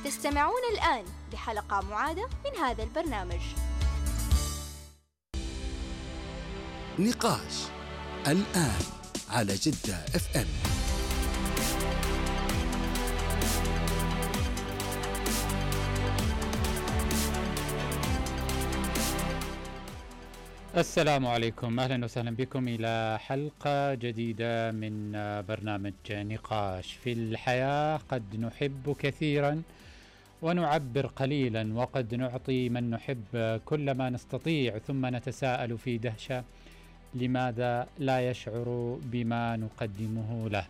تستمعون الآن لحلقة معادة من هذا البرنامج. نقاش الآن على جدة اف ام. السلام عليكم، أهلا وسهلا بكم إلى حلقة جديدة من برنامج نقاش. في الحياة قد نحب كثيرا ونعبر قليلا، وقد نعطي من نحب كل ما نستطيع، ثم نتساءل في دهشة لماذا لا يشعر بما نقدمه له.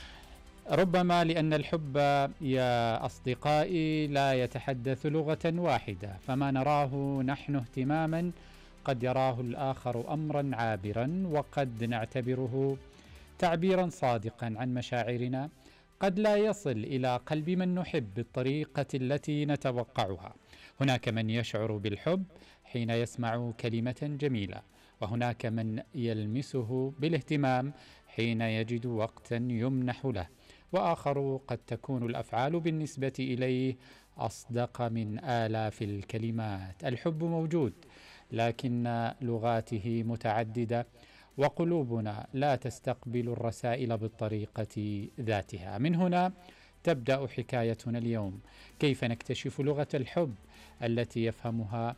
ربما لأن الحب يا أصدقائي لا يتحدث لغة واحدة، فما نراه نحن اهتماما قد يراه الآخر أمرا عابرا، وقد نعتبره تعبيرا صادقا عن مشاعرنا قد لا يصل إلى قلب من نحب بالطريقة التي نتوقعها. هناك من يشعر بالحب حين يسمع كلمة جميلة، وهناك من يلمسه بالاهتمام حين يجد وقتا يمنح له، وآخر قد تكون الأفعال بالنسبة إليه أصدق من آلاف الكلمات. الحب موجود، لكن لغاته متعددة، وقلوبنا لا تستقبل الرسائل بالطريقة ذاتها. من هنا تبدأ حكايتنا اليوم، كيف نكتشف لغة الحب التي يفهمها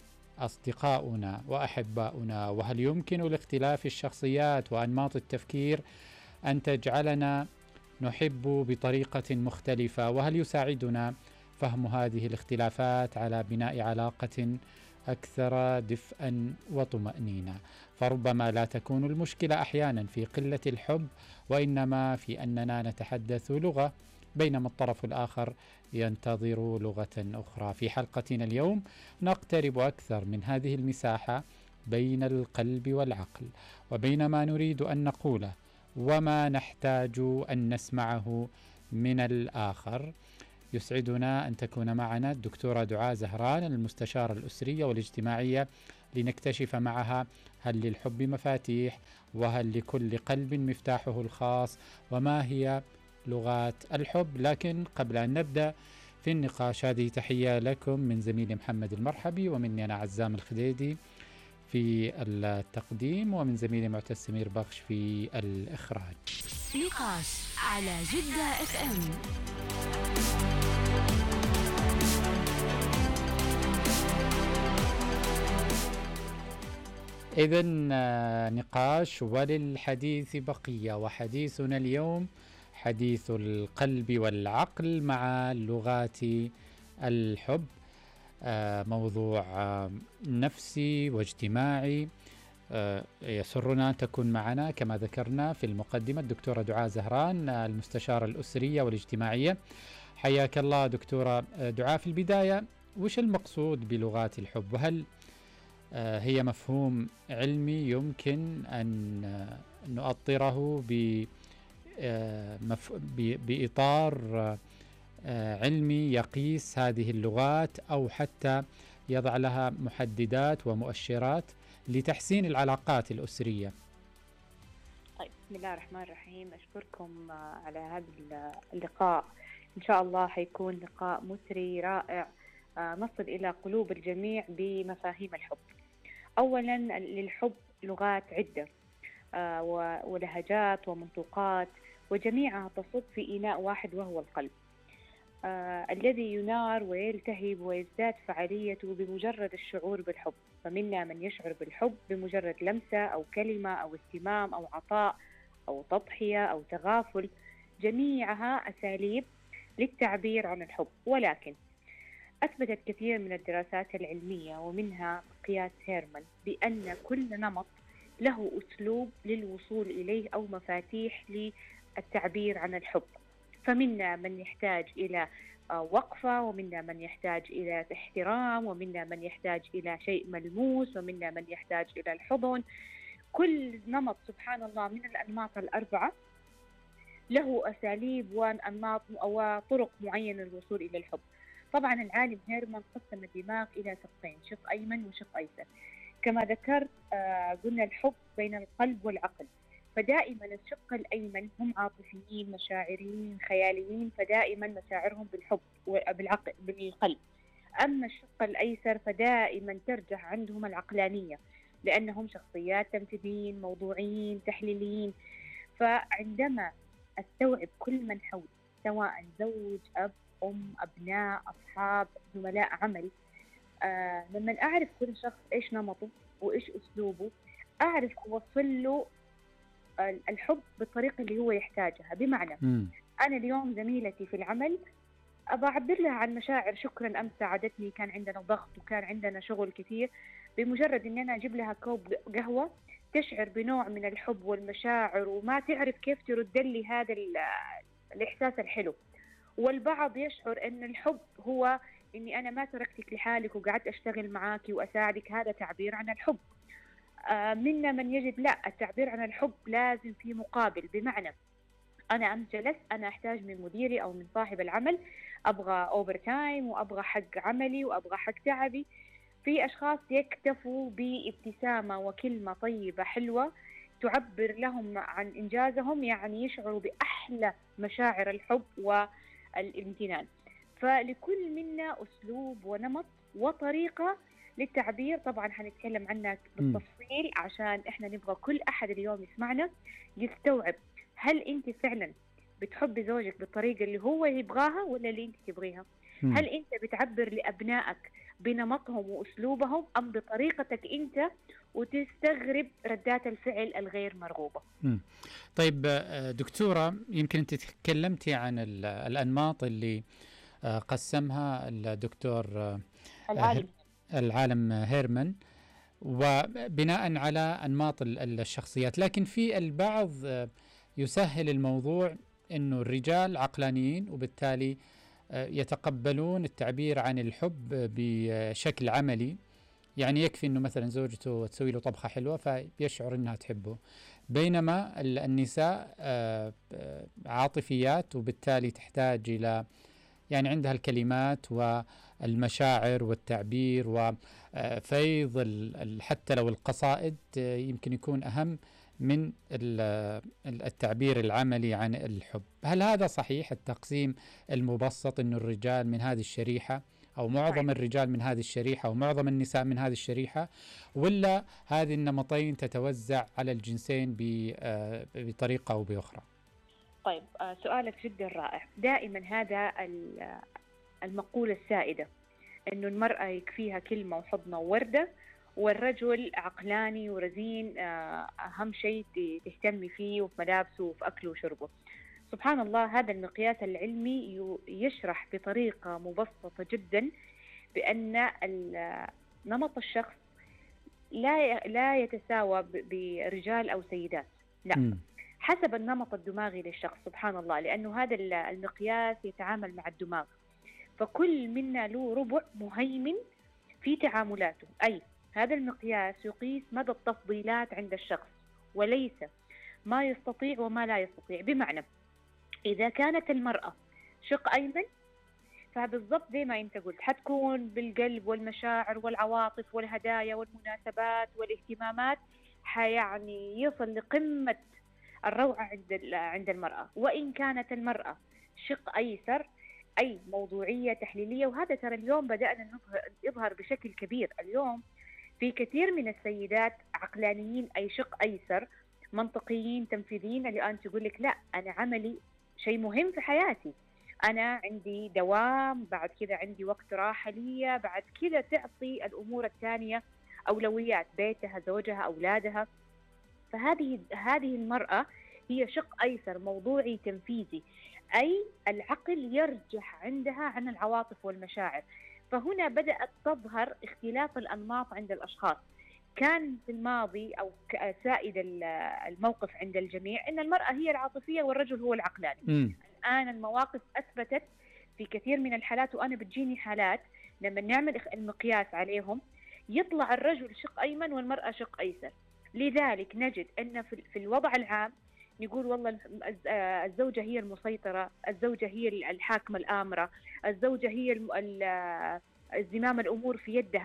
أصدقاؤنا وأحباؤنا، وهل يمكن لاختلاف الشخصيات وأنماط التفكير أن تجعلنا نحب بطريقة مختلفة، وهل يساعدنا فهم هذه الاختلافات على بناء علاقة أكثر دفئا وطمأنينة. فربما لا تكون المشكلة أحيانا في قلة الحب، وإنما في أننا نتحدث لغة بينما الطرف الآخر ينتظر لغة أخرى. في حلقتنا اليوم نقترب أكثر من هذه المساحة بين القلب والعقل، وبين ما نريد أن نقوله وما نحتاج أن نسمعه من الآخر. يسعدنا أن تكون معنا الدكتورة دعاء زهران، المستشارة الأسرية والاجتماعية، لنكتشف معها هل للحب مفاتيح، وهل لكل قلب مفتاحه الخاص، وما هي لغات الحب. لكن قبل أن نبدأ في النقاش، هذه تحية لكم من زميلي محمد المرحبي، ومني أنا عزام الخديدي في التقديم، ومن زميلي معتز سمير بخش في الإخراج. نقاش على جدة اف ام. إذن نقاش وللحديث بقية، وحديثنا اليوم حديث القلب والعقل مع لغات الحب. موضوع نفسي واجتماعي. يسرنا أن تكون معنا كما ذكرنا في المقدمة الدكتورة دعاء زهران، المستشارة الأسرية والاجتماعية. حياك الله دكتورة دعاء. في البداية، وش المقصود بلغات الحب؟ وهل هي مفهوم علمي يمكن أن نؤطره بإطار علمي يقيس هذه اللغات، أو حتى يضع لها محددات ومؤشرات لتحسين العلاقات الأسرية؟ طيب، بسم الله الرحمن الرحيم. أشكركم على هذا اللقاء. إن شاء الله حيكون لقاء مثري رائع، نصل إلى قلوب الجميع بمفاهيم الحب. أولا، للحب لغات عدة ولهجات ومنطوقات، وجميعها تصب في إناء واحد وهو القلب، الذي ينار ويلتهب ويزداد فعاليته بمجرد الشعور بالحب. فمنا من يشعر بالحب بمجرد لمسة أو كلمة أو اهتمام أو عطاء أو تضحية أو تغافل، جميعها أساليب للتعبير عن الحب. ولكن أثبتت كثير من الدراسات العلمية، ومنها قياس هيرمان، بأن كل نمط له أسلوب للوصول إليه أو مفاتيح للتعبير عن الحب. فمنا من يحتاج إلى وقفة، ومنا من يحتاج إلى احترام، ومنا من يحتاج إلى شيء ملموس، ومنا من يحتاج إلى الحضن. كل نمط سبحان الله من الأنماط الأربعة له أساليب وأنماط وطرق معينة للوصول إلى الحب. طبعا العالم هيرمان قسم الدماغ إلى شقين، شق أيمن وشق أيسر. كما ذكرت قلنا الحب بين القلب والعقل، فدائما الشق الأيمن هم عاطفيين مشاعريين خياليين، فدائما مشاعرهم بالحب وبالعقل بالقلب. أما الشق الأيسر فدائما ترجح عندهم العقلانية، لأنهم شخصيات تنفيذيين موضوعيين تحليليين. فعندما أستوعب كل من حولي، سواء زوج، أب، أم، أبناء، أصحاب، زملاء عمل، لما أعرف كل شخص إيش نمطه وإيش أسلوبه، أعرف أوصل له الحب بالطريقة اللي هو يحتاجها. بمعنى أنا اليوم زميلتي في العمل أبى أعبر لها عن مشاعر، شكرا أمس ساعدتني، كان عندنا ضغط وكان عندنا شغل كثير، بمجرد أن أنا أجيب لها كوب قهوة تشعر بنوع من الحب والمشاعر وما تعرف كيف ترد لي هذا الإحساس الحلو. والبعض يشعر أن الحب هو أني أنا ما تركتك لحالك وقعدت أشتغل معاك وأساعدك، هذا تعبير عن الحب. منا من يجد لا، التعبير عن الحب لازم في مقابل. بمعنى أنا أمس جلست أنا أحتاج من مديري أو من صاحب العمل أبغى أوفر تايم وأبغى حق عملي وأبغى حق تعبي. في أشخاص يكتفوا بابتسامة وكلمة طيبة حلوة تعبر لهم عن إنجازهم، يعني يشعروا بأحلى مشاعر الحب والامتنان. فلكل منا أسلوب ونمط وطريقة للتعبير، طبعا حنتكلم عنها بالتفصيل عشان إحنا نبغى كل أحد اليوم يسمعنا يستوعب هل أنت فعلا بتحبي زوجك بالطريقة اللي هو يبغاها ولا اللي أنت تبغيها؟ هل أنت بتعبر لأبنائك بنمطهم وأسلوبهم أم بطريقتك أنت وتستغرب ردات الفعل الغير مرغوبة؟ طيب دكتورة، يمكن أنت تكلمتي عن الأنماط اللي قسمها الدكتور العالم هيرمان، وبناء على أنماط الشخصيات. لكن في البعض يسهل الموضوع أنه الرجال عقلانيين وبالتالي يتقبلون التعبير عن الحب بشكل عملي، يعني يكفي أنه مثلا زوجته تسوي له طبخة حلوة فيشعر أنها تحبه، بينما النساء عاطفيات وبالتالي تحتاج إلى يعني عندها الكلمات والمشاعر والتعبير وفيض حتى لو القصائد يمكن يكون أهم من التعبير العملي عن الحب. هل هذا صحيح التقسيم المبسط أن الرجال من هذه الشريحة أو معظم الرجال من هذه الشريحة ومعظم النساء من هذه الشريحة، ولا هذه النمطين تتوزع على الجنسين بطريقة أو بأخرى؟ طيب سؤالك جدا رائع. دائما هذا المقولة السائدة أنه المرأة يكفيها كلمة وحضنة ووردة، والرجل عقلاني ورزين، أهم شيء تهتمي فيه وفي ملابسه وفي أكله وشربه. سبحان الله، هذا المقياس العلمي يشرح بطريقة مبسطة جدا بأن نمط الشخص لا يتساوى برجال أو سيدات، لا، حسب النمط الدماغي للشخص. سبحان الله، لأنه هذا المقياس يتعامل مع الدماغ، فكل منا له ربع مهيمن في تعاملاته. أي هذا المقياس يقيس مدى التفضيلات عند الشخص وليس ما يستطيع وما لا يستطيع. بمعنى إذا كانت المرأة شق أيمن فبالضبط زي ما أنت قلت حتكون بالقلب والمشاعر والعواطف والهدايا والمناسبات والاهتمامات، يعني يصل لقمة الروعة عند المرأة. وإن كانت المرأة شق أيسر، أي موضوعية تحليلية، وهذا ترى اليوم بدأنا يظهر بشكل كبير. اليوم في كثير من السيدات عقلانيين أي شق أيسر، منطقيين تنفيذيين، اللي أنت تقول لك لا، أنا عملي شيء مهم في حياتي، أنا عندي دوام، بعد كذا عندي وقت راحة لي، بعد كذا تعطي الأمور الثانية أولويات، بيتها، زوجها، أولادها. فهذه المرأة هي شق أيسر موضوعي تنفيذي، أي العقل يرجح عندها عن العواطف والمشاعر. فهنا بدأت تظهر اختلاف الأنماط عند الأشخاص. كان في الماضي أو سائد الموقف عند الجميع أن المرأة هي العاطفية والرجل هو العقلاني. الآن المواقف أثبتت في كثير من الحالات، وأنا بتجيني حالات لما نعمل المقياس عليهم يطلع الرجل شق أيمن والمرأة شق أيسر. لذلك نجد أن في الوضع العام نقول والله الزوجة هي المسيطرة، الزوجة هي الحاكمة الآمرة، الزوجة هي الزمام الأمور في يدها.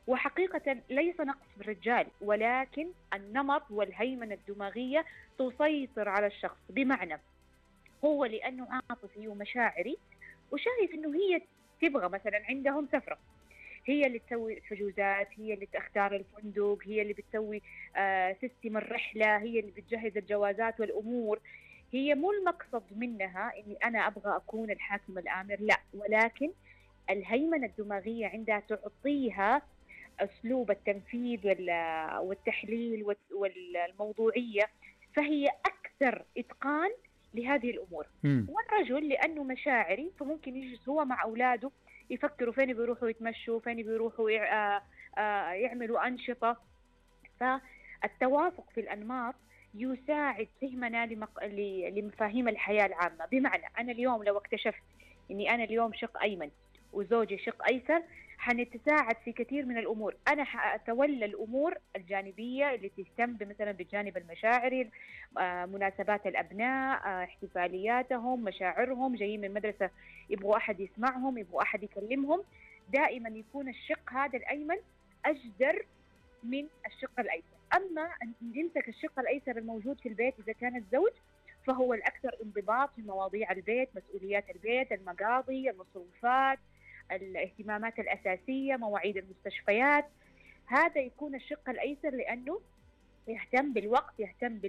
وحقيقة ليس نقص في الرجال، ولكن النمط والهيمنة الدماغية تسيطر على الشخص. بمعنى هو لأنه عاطفي ومشاعري وشايف أنه هي تبغى مثلا عندهم سفرة، هي اللي تسوي الحجوزات، هي اللي تختار الفندق، هي اللي بتسوي سيستم الرحلة، هي اللي بتجهز الجوازات والأمور. هي مو المقصد منها إني أنا أبغى أكون الحاكم الآمر، لا، ولكن الهيمنة الدماغية عندها تعطيها أسلوب التنفيذ والتحليل والموضوعية، فهي أكثر إتقان لهذه الأمور. والرجل لأنه مشاعري فممكن يجلس هو مع أولاده يفكروا فين بيروحوا يتمشوا، فين بيروحوا يعملوا أنشطة. فالتوافق في الأنماط يساعد فهمنا لمفاهيم الحياة العامة. بمعنى أنا اليوم لو اكتشفت أني أنا اليوم شق أيمن وزوجي شق أيسر، حنتساعد في كثير من الأمور. أنا حأتولى الأمور الجانبية اللي تهتم مثلا بالجانب المشاعري، مناسبات الأبناء، احتفالياتهم، مشاعرهم، جايين من مدرسة يبغوا أحد يسمعهم، يبغوا أحد يكلمهم. دائما يكون الشق هذا الأيمن أجدر من الشق الأيسر. أما أن يمسك الشق الأيسر الموجود في البيت إذا كان الزوج، فهو الأكثر انضباط في مواضيع البيت، مسؤوليات البيت، المقاضي، المصروفات، الاهتمامات الأساسية، مواعيد المستشفيات. هذا يكون الشق الأيسر لأنه يهتم بالوقت، يهتم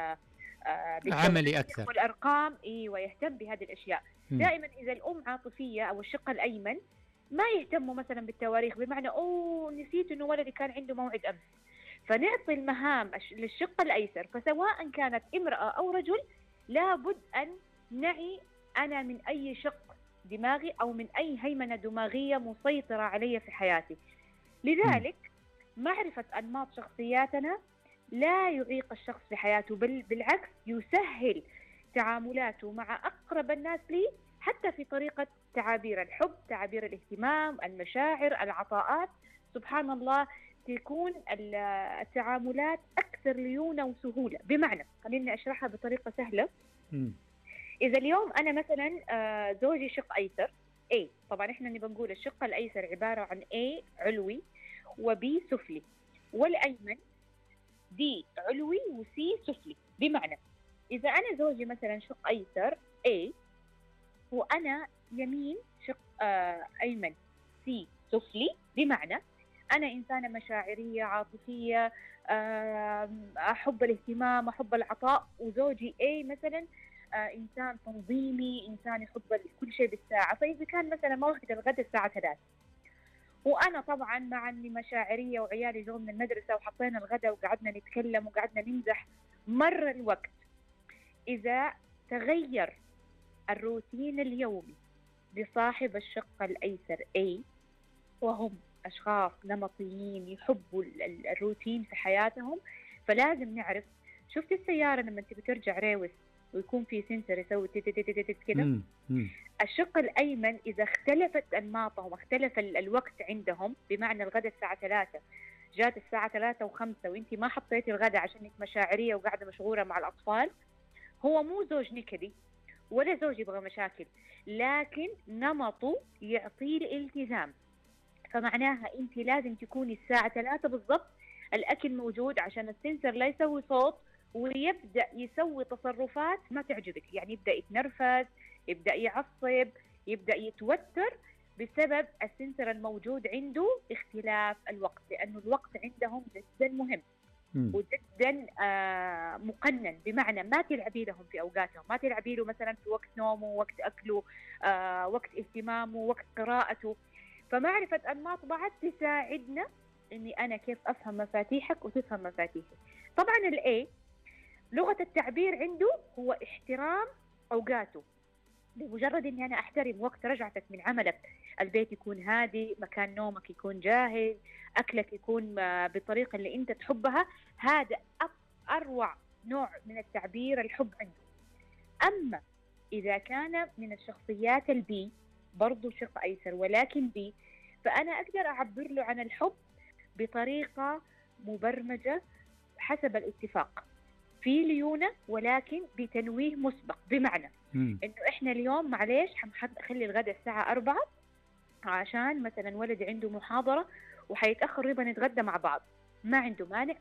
عملي أكثر والأرقام، ويهتم بهذه الأشياء. دائما إذا الأم عاطفية أو الشق الأيمن ما يهتموا مثلا بالتواريخ، بمعنى نسيت إنه ولدي كان عنده موعد أمس، فنعطي المهام للشق الأيسر. فسواء كانت امرأة أو رجل لابد أن نعي أنا من أي شق دماغي أو من أي هيمنة دماغية مسيطرة علي في حياتي. لذلك معرفة أنماط شخصياتنا لا يعيق الشخص في حياته، بل بالعكس يسهل تعاملاته مع أقرب الناس لي، حتى في طريقة تعابير الحب، تعابير الاهتمام، المشاعر، العطاءات. سبحان الله تكون التعاملات أكثر ليونة وسهولة. بمعنى خليني أشرحها بطريقة سهلة. إذا اليوم أنا مثلا زوجي شق أيسر A، طبعا إحنا نبغى نقول الشق الأيسر عبارة عن A علوي وB سفلي، والأيمن D علوي وC سفلي. بمعنى إذا أنا زوجي مثلا شق أيسر A وأنا يمين شق أيمن C سفلي، بمعنى أنا إنسانة مشاعرية عاطفية، أحب الاهتمام، أحب العطاء، وزوجي A مثلا إنسان تنظيمي، إنسان يحب كل شيء بالساعة. فإذا كان مثلا موعد الغداء الساعة 3 وأنا طبعا مع إني مشاعرية وعيالي جو من المدرسة وحطينا الغداء وقعدنا نتكلم وقعدنا نمزح، مر الوقت، إذا تغير الروتين اليومي لصاحب الشق الأيسر A، وهم أشخاص نمطيين يحبوا الروتين في حياتهم، فلازم نعرف. شفت السيارة لما تبي ترجع ريوس ويكون في سنسر يسوي كده؟ الشق الأيمن إذا اختلفت أنماطهم، اختلف الوقت عندهم، بمعنى الغداء الساعة 3 جات الساعة 3:05 وإنتي ما حطيتي الغداء عشانك مشاعرية وقاعدة مشغولة مع الأطفال، هو مو زوج نكدي ولا زوج يبغى مشاكل، لكن نمطه يعطيه الالتزام. فمعناها أنت لازم تكوني الساعة 3 بالضبط الأكل موجود، عشان السنسر لا يسوي صوت ويبدأ يسوي تصرفات ما تعجبك، يعني يبدأ يتنرفز، يبدأ يعصب، يبدأ يتوتر بسبب السنسر الموجود عنده اختلاف الوقت، لأنه الوقت عندهم جدا مهم وجدا مقنن. بمعنى ما تلعبي لهم في أوقاتهم، ما تلعبي له مثلا في وقت نومه، وقت أكله، وقت اهتمامه، وقت قراءته. فمعرفة أنماط بعض تساعدنا إني أنا كيف أفهم مفاتيحك وتفهم مفاتيحي. طبعا الA لغة التعبير عنده هو احترام أوقاته، بمجرد إني أنا أحترم وقت رجعتك من عملك، البيت يكون هادي، مكان نومك يكون جاهز، أكلك يكون بالطريقة اللي أنت تحبها، هذا أروع نوع من التعبير الحب عنده. أما إذا كان من الشخصيات البي، برضو شق أيسر ولكن بي، فأنا أقدر أعبر له عن الحب بطريقة مبرمجة حسب الاتفاق، في ليونة ولكن بتنويه مسبق. بمعنى إنه إحنا اليوم معليش حنخلي الغداء الساعة 4 عشان مثلا ولدي عنده محاضرة وحيتأخروا يبغى نتغدى مع بعض، ما عنده مانع،